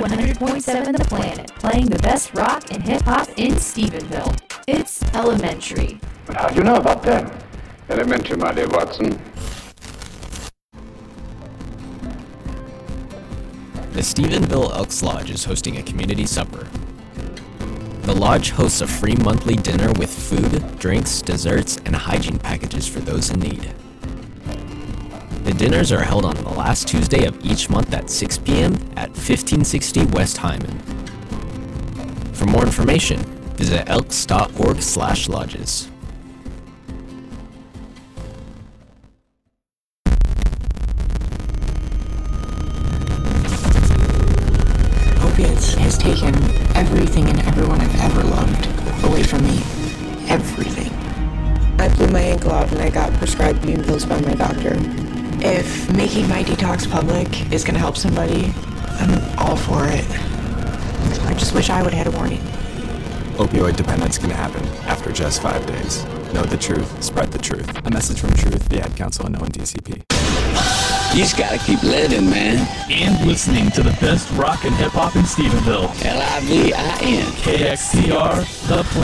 100.7 The Planet, playing the best rock and hip-hop in Stephenville. It's Elementary. But how do you know about them? Elementary, my dear Watson. The Stephenville Elks Lodge is hosting a community supper. The lodge hosts a free monthly dinner with food, drinks, desserts, and hygiene packages for those in need. The dinners are held on the last Tuesday of each month at 6 p.m. at 1560 West Hyman. For more information, visit elks.org/lodges. Opiates has taken everything and everyone I've ever loved away from me. Everything. I blew my ankle out and I got prescribed pain pills by my doctor. If making my detox public is gonna help somebody, I'm all for it. I just wish I would have had a warning. Opioid dependence can happen after just 5 days. Know the truth, spread the truth. A message from Truth, the Ad Council, and ONDCP. You just gotta keep living, man. And listening to the best rock and hip hop in Stephenville. LIVIN. KXTR, The Planet.